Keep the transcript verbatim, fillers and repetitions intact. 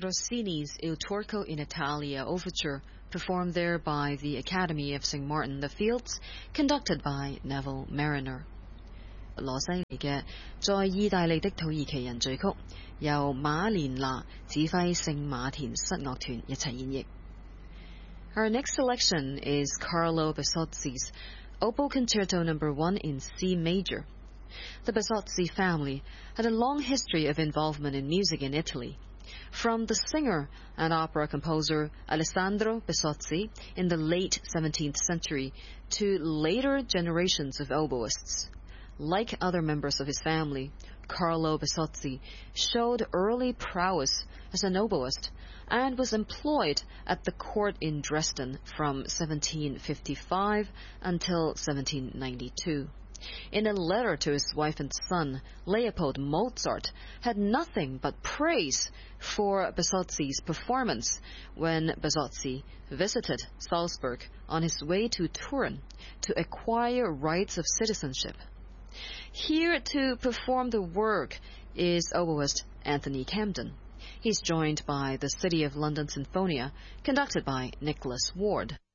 Rossini's Il Turco in Italia overture, performed there by the Academy of Saint Martin the Fields, conducted by Neville Marriner. 羅西尼嘅在意大利的土耳其人序曲，由馬連拿指揮聖馬田室樂團一齊演繹。Our next selection is Carlo Bezzozzi's Opel Concerto number one in C major. The Bezzozzi family had a long history of involvement in music in Italy. From the singer and opera composer Alessandro Bezzozzi in the late seventeenth century to later generations of oboists. Like other members of his family, Carlo Bezzozzi showed early prowess as an oboist and was employed at the court in Dresden from seventeen fifty-five until seventeen ninety-two. In a letter to his wife and son, Leopold Mozart had nothing but praise for Bezzozzi's performance when Bezzozzi visited Salzburg on his way to Turin to acquire rights of citizenship. Here to perform the work is oboist Anthony Camden. He's joined by the City of London Sinfonia, conducted by Nicholas Ward.